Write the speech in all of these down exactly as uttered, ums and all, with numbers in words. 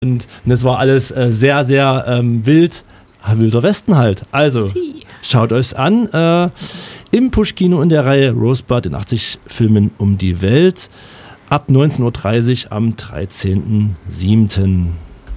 Und das war alles äh, sehr, sehr ähm, wild. Wilder Westen halt. Also, Sie. Schaut euch's an. Äh, Im Push-Kino in der Reihe Rosebud in achtzig Filmen um die Welt. Ab neunzehn Uhr dreißig am dreizehnten siebten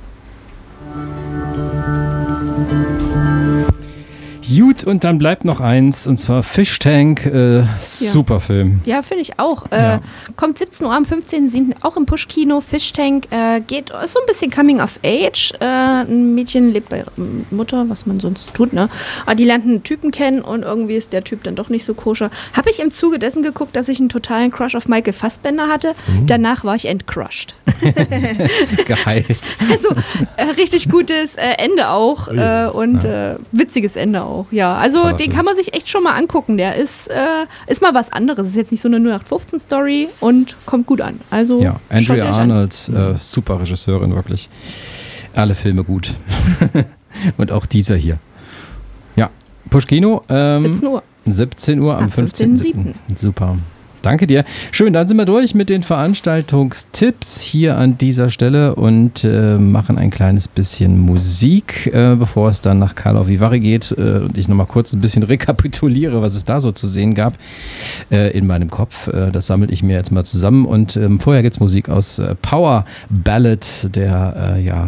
Gut, und dann bleibt noch eins, und zwar Fish Tank, äh, ja. Super Film. Ja, finde ich auch. Äh, Ja. Kommt siebzehn Uhr am fünfzehnten siebten auch im Push-Kino. Fish Tank äh, geht, ist so ein bisschen Coming of Age. Äh, ein Mädchen lebt bei ihrer Mutter, was man sonst tut, ne? Aber die lernt einen Typen kennen und irgendwie ist der Typ dann doch nicht so koscher. Habe ich im Zuge dessen geguckt, dass ich einen totalen Crush auf Michael Fassbender hatte. Mhm. Danach war ich entcrushed. Geheilt. Also äh, richtig gutes äh, Ende auch äh, und äh, witziges Ende auch. Ja, also Toller den Film. kann man sich echt schon mal angucken. Der ist, äh, ist mal was anderes. Ist jetzt nicht so eine null acht fünfzehn Story und kommt gut an. Also Ja, schaut ihr Andrea euch an. Arnold, äh, super Regisseurin, wirklich. Alle Filme gut. Und auch dieser hier. Ja, Push-Kino. Ähm, siebzehn Uhr. siebzehn Uhr am Am fünfzehnten siebten Super. Danke dir. Schön, dann sind wir durch mit den Veranstaltungstipps hier an dieser Stelle und äh, machen ein kleines bisschen Musik, äh, bevor es dann nach Karlovy Vary geht äh, und ich nochmal kurz ein bisschen rekapituliere, was es da so zu sehen gab äh, in meinem Kopf. Äh, das sammle ich mir jetzt mal zusammen und ähm, vorher gibt es Musik aus äh, Power Ballad, der äh, ja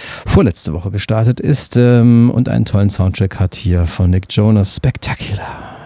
vorletzte Woche gestartet ist ähm, und einen tollen Soundtrack hat hier von Nick Jonas. Spectacular.